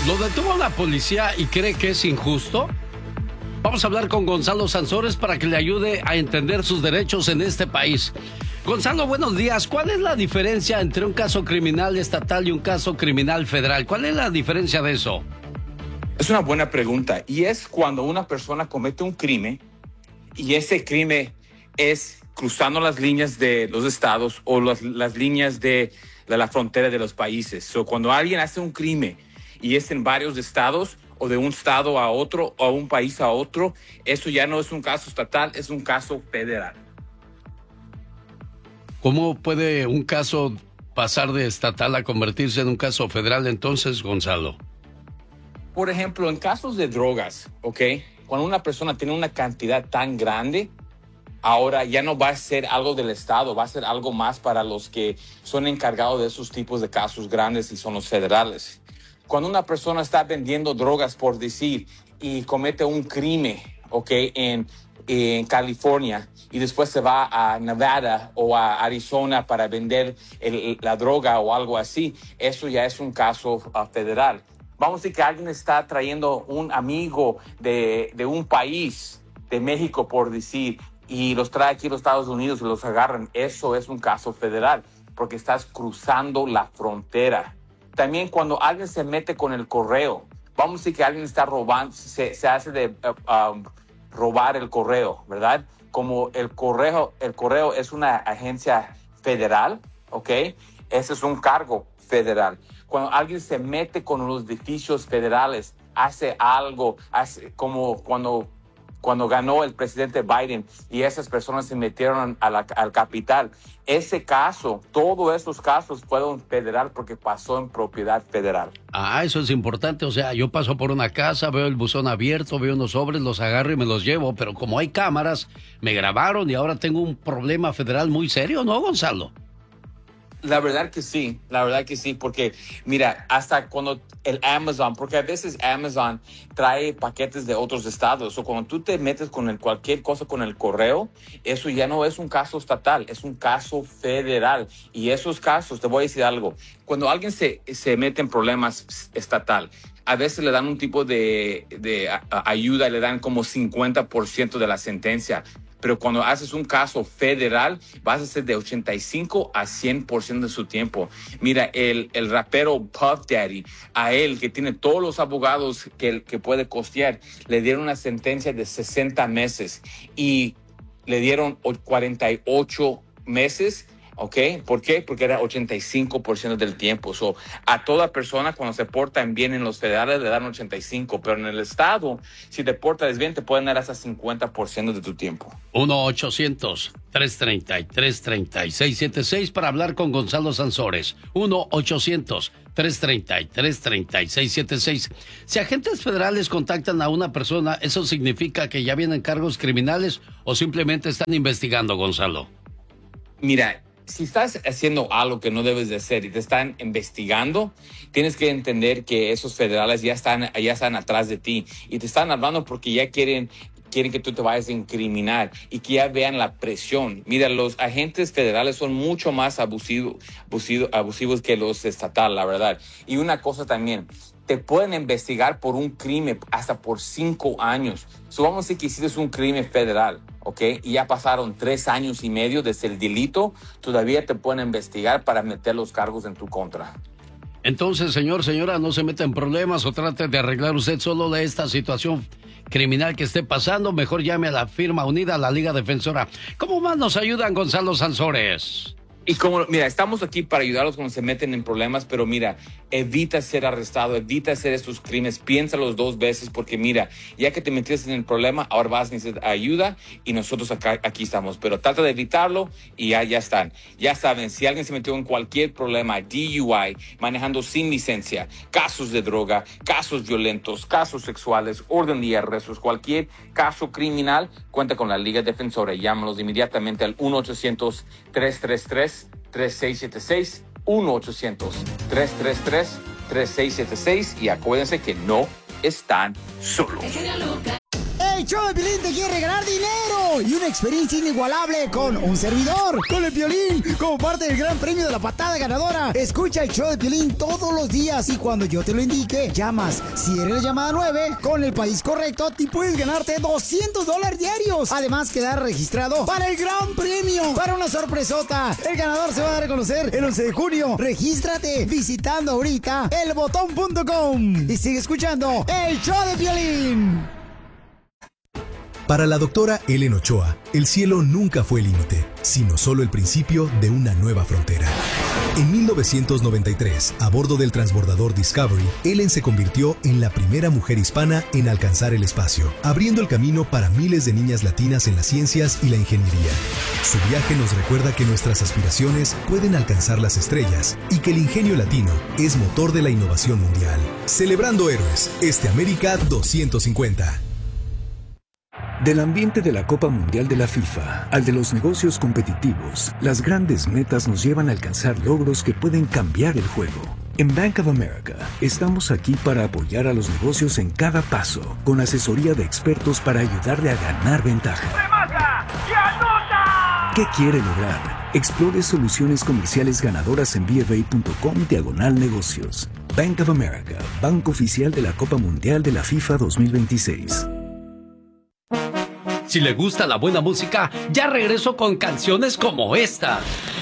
¿Lo detuvo la policía y cree que es injusto? Vamos a hablar con Gonzalo Sansores para que le ayude a entender sus derechos en este país. Gonzalo, buenos días. ¿Cuál es la diferencia entre un caso criminal estatal y un caso criminal federal? ¿Cuál es la diferencia de eso? Es una buena pregunta. Y es cuando una persona comete un crimen y ese crimen es cruzando las líneas de los estados o las líneas de la frontera de los países. Cuando alguien hace un crimen y es en varios estados o de un estado a otro o un país a otro, eso ya no es un caso estatal, es un caso federal. ¿Cómo puede un caso pasar de estatal a convertirse en un caso federal entonces, Gonzalo? Por ejemplo, en casos de drogas, ¿ok? Cuando una persona tiene una cantidad tan grande, ahora ya no va a ser algo del Estado, va a ser algo más para los que son encargados de esos tipos de casos grandes y son los federales. Cuando una persona está vendiendo drogas, por decir, y comete un crimen, ¿ok? En California y después se va a Nevada o a Arizona para vender la droga o algo así, eso ya es un caso federal. Vamos a decir que alguien está trayendo un amigo de un país, de México, por decir, y los trae aquí a los Estados Unidos y los agarran. Eso es un caso federal, porque estás cruzando la frontera. También cuando alguien se mete con el correo, vamos a decir que alguien está robando, se hace de robar el correo, ¿verdad? Como el correo es una agencia federal, ¿ok? Ese es un cargo federal. Cuando alguien se mete con los edificios federales, hace algo, como cuando ganó el presidente Biden y esas personas se metieron al Capitol. Ese caso, todos esos casos fueron federal porque pasó en propiedad federal. Ah, eso es importante. O sea, yo paso por una casa, veo el buzón abierto, veo unos sobres, los agarro y me los llevo. Pero como hay cámaras, me grabaron y ahora tengo un problema federal muy serio, ¿no, Gonzalo? La verdad que sí, porque mira, hasta cuando el Amazon, porque a veces Amazon trae paquetes de otros estados, o cuando tú te metes con cualquier cosa con el correo, eso ya no es un caso estatal, es un caso federal. Y esos casos, te voy a decir algo, cuando alguien se mete en problemas estatal, a veces le dan un tipo de ayuda, le dan como 50% de la sentencia. Pero cuando haces un caso federal, vas a ser de 85 a 100% de su tiempo. Mira, el rapero Puff Daddy, a él, que tiene todos los abogados que puede costear, le dieron una sentencia de 60 meses y le dieron 48 meses. ¿Ok? ¿Por qué? Porque era 85% del tiempo. A toda persona cuando se portan bien en los federales le dan 85%, pero en el estado, si te portas bien, te pueden dar hasta 50% de tu tiempo. 1-800-333-3676 para hablar con Gonzalo Sansores. 1-800-333-3676. Si agentes federales contactan a una persona, ¿eso significa que ya vienen cargos criminales o simplemente están investigando, Gonzalo? Mira, si estás haciendo algo que no debes de hacer y te están investigando, tienes que entender que esos federales ya están atrás de ti y te están hablando porque ya quieren que tú te vayas a incriminar y que ya vean la presión. Mira, los agentes federales son mucho más abusivos que los estatales, la verdad. Y una cosa también, te pueden investigar por un crimen hasta por 5 años. Vamos a decir que hiciste un crimen federal, ¿ok? Y ya pasaron 3 años y medio desde el delito, todavía te pueden investigar para meter los cargos en tu contra. Entonces, señora, no se meta en problemas o trate de arreglar usted solo de esta situación criminal que esté pasando. Mejor llame a la firma unida, a la Liga Defensora. ¿Cómo más nos ayudan, Gonzalo Sansores? Y mira, estamos aquí para ayudarlos cuando se meten en problemas, pero mira, evita ser arrestado, evita hacer estos crímenes, piénsalos 2 veces, porque mira, ya que te metiste en el problema, ahora vas a necesitar ayuda y nosotros aquí estamos. Pero trata de evitarlo y ya están. Ya saben, si alguien se metió en cualquier problema, DUI, manejando sin licencia, casos de droga, casos violentos, casos sexuales, orden de arrestos, cualquier caso criminal, cuenta con la Liga Defensora. Llámanos inmediatamente al 1-800-333-3676, 1-800-333-3676 y acuérdense que no están solos. Hey, El show de Piolín te quiere regalar dinero y una experiencia inigualable con un servidor, con el Piolín, como parte del gran premio de la patada ganadora. Escucha el show de Piolín todos los días y cuando yo te lo indique, llamas. Si eres la llamada 9, con el país correcto, te puedes ganarte $200 diarios. Además, quedar registrado para el gran premio, para una sorpresota. El ganador se va a dar a conocer el 11 de junio. Regístrate visitando ahorita elbotón.com y sigue escuchando el show de Piolín. Para la doctora Ellen Ochoa, el cielo nunca fue el límite, sino solo el principio de una nueva frontera. En 1993, a bordo del transbordador Discovery, Ellen se convirtió en la primera mujer hispana en alcanzar el espacio, abriendo el camino para miles de niñas latinas en las ciencias y la ingeniería. Su viaje nos recuerda que nuestras aspiraciones pueden alcanzar las estrellas y que el ingenio latino es motor de la innovación mundial. Celebrando héroes, América 250. Del ambiente de la Copa Mundial de la FIFA al de los negocios competitivos, las grandes metas nos llevan a alcanzar logros que pueden cambiar el juego. En Bank of America, estamos aquí para apoyar a los negocios en cada paso, con asesoría de expertos para ayudarle a ganar ventaja. ¡Remata y anota! ¿Qué quiere lograr? Explore soluciones comerciales ganadoras en bfa.com/negocios. Bank of America, banco oficial de la Copa Mundial de la FIFA 2026. Si le gusta la buena música, ya regreso con canciones como esta.